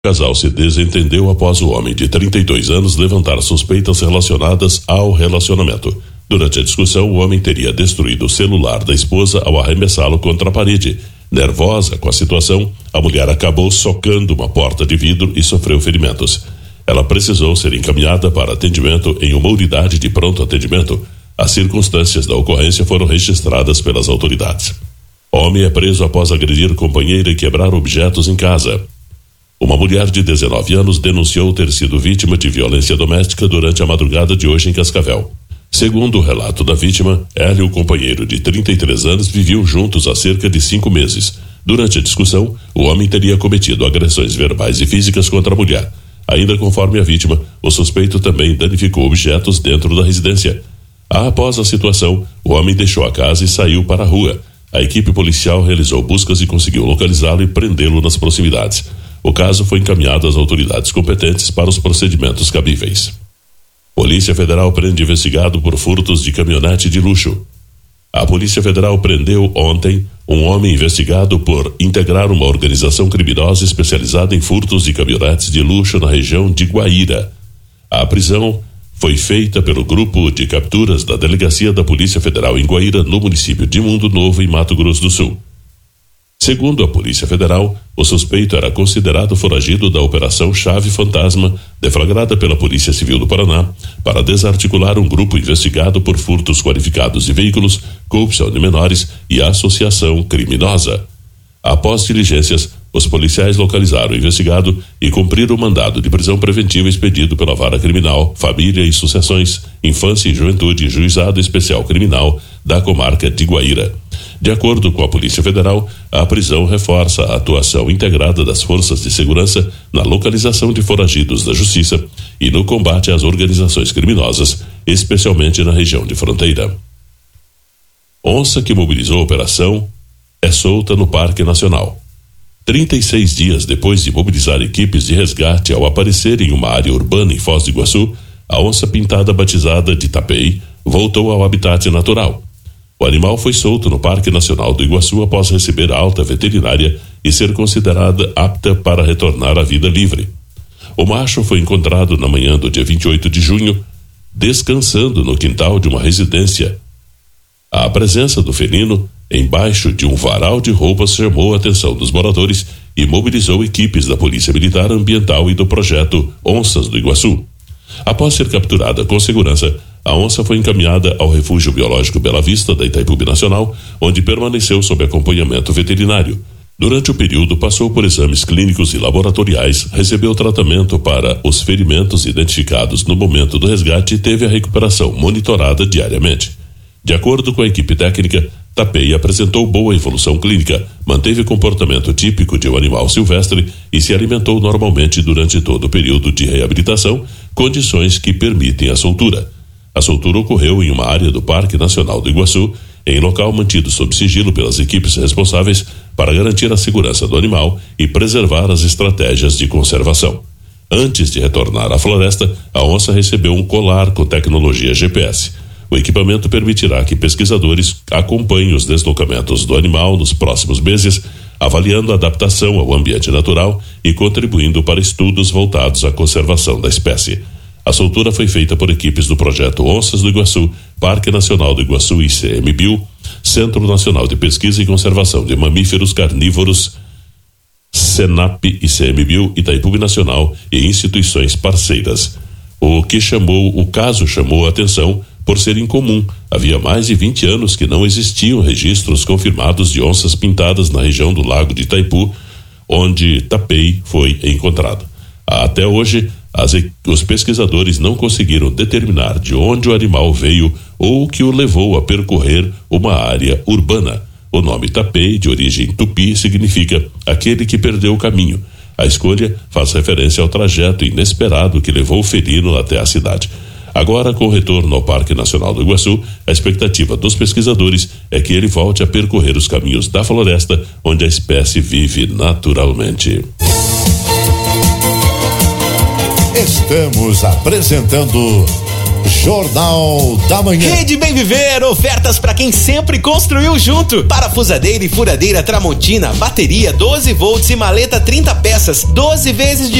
O casal se desentendeu após o homem de 32 anos levantar suspeitas relacionadas ao relacionamento. Durante a discussão, o homem teria destruído o celular da esposa ao arremessá-lo contra a parede. Nervosa com a situação, a mulher acabou socando uma porta de vidro e sofreu ferimentos. Ela precisou ser encaminhada para atendimento em uma unidade de pronto atendimento. As circunstâncias da ocorrência foram registradas pelas autoridades. Homem é preso após agredir companheira e quebrar objetos em casa. Uma mulher de 19 anos denunciou ter sido vítima de violência doméstica durante a madrugada de hoje em Cascavel. Segundo o relato da vítima, ela e o companheiro de 33 anos viviam juntos há cerca de 5 meses. Durante a discussão, o homem teria cometido agressões verbais e físicas contra a mulher. Ainda conforme a vítima, o suspeito também danificou objetos dentro da residência. Após a situação, o homem deixou a casa e saiu para a rua. A equipe policial realizou buscas e conseguiu localizá-lo e prendê-lo nas proximidades. O caso foi encaminhado às autoridades competentes para os procedimentos cabíveis. Polícia Federal prende investigado por furtos de caminhonete de luxo. A Polícia Federal prendeu ontem um homem investigado por integrar uma organização criminosa especializada em furtos de caminhonetes de luxo na região de Guaíra. A prisão foi feita pelo grupo de capturas da Delegacia da Polícia Federal em Guaíra, no município de Mundo Novo, em Mato Grosso do Sul. Segundo a Polícia Federal, o suspeito era considerado foragido da Operação Chave Fantasma, deflagrada pela Polícia Civil do Paraná, para desarticular um grupo investigado por furtos qualificados de veículos, corrupção de menores e associação criminosa. Após diligências, os policiais localizaram o investigado e cumpriram o mandado de prisão preventiva expedido pela Vara Criminal, Família e Sucessões, Infância e Juventude e Juizado Especial Criminal da comarca de Guaíra. De acordo com a Polícia Federal, a prisão reforça a atuação integrada das forças de segurança na localização de foragidos da Justiça e no combate às organizações criminosas, especialmente na região de fronteira. Onça que mobilizou a operação é solta no Parque Nacional. 36 dias depois de mobilizar equipes de resgate ao aparecer em uma área urbana em Foz do Iguaçu, a onça pintada batizada de Tapei voltou ao habitat natural. O animal foi solto no Parque Nacional do Iguaçu após receber alta veterinária e ser considerada apta para retornar à vida livre. O macho foi encontrado na manhã do dia 28 de junho, descansando no quintal de uma residência. A presença do felino embaixo de um varal de roupas chamou a atenção dos moradores e mobilizou equipes da Polícia Militar Ambiental e do projeto Onças do Iguaçu. Após ser capturada com segurança, a onça foi encaminhada ao Refúgio Biológico Bela Vista da Itaipu Nacional, onde permaneceu sob acompanhamento veterinário. Durante o período, passou por exames clínicos e laboratoriais, recebeu tratamento para os ferimentos identificados no momento do resgate e teve a recuperação monitorada diariamente. De acordo com a equipe técnica, Tapei apresentou boa evolução clínica, manteve comportamento típico de um animal silvestre e se alimentou normalmente durante todo o período de reabilitação, condições que permitem a soltura. A soltura ocorreu em uma área do Parque Nacional do Iguaçu, em local mantido sob sigilo pelas equipes responsáveis para garantir a segurança do animal e preservar as estratégias de conservação. Antes de retornar à floresta, a onça recebeu um colar com tecnologia GPS. O equipamento permitirá que pesquisadores acompanhem os deslocamentos do animal nos próximos meses, avaliando a adaptação ao ambiente natural e contribuindo para estudos voltados à conservação da espécie. A soltura foi feita por equipes do projeto Onças do Iguaçu, Parque Nacional do Iguaçu ICMBio, Centro Nacional de Pesquisa e Conservação de Mamíferos Carnívoros, Senap ICMBio, Itaipu Nacional e instituições parceiras. O caso chamou a atenção por ser incomum. Havia mais de 20 anos que não existiam registros confirmados de onças pintadas na região do Lago de Itaipu, onde Tapei foi encontrado. Até hoje, os pesquisadores não conseguiram determinar de onde o animal veio ou o que o levou a percorrer uma área urbana. O nome Tapei, de origem tupi, significa aquele que perdeu o caminho. A escolha faz referência ao trajeto inesperado que levou o felino até a cidade. Agora, com o retorno ao Parque Nacional do Iguaçu, a expectativa dos pesquisadores é que ele volte a percorrer os caminhos da floresta, onde a espécie vive naturalmente. Estamos apresentando Jornal da Manhã. Rede Bem Viver, ofertas para quem sempre construiu junto. Parafusadeira e furadeira Tramontina, bateria 12 volts e maleta 30 peças, 12 vezes de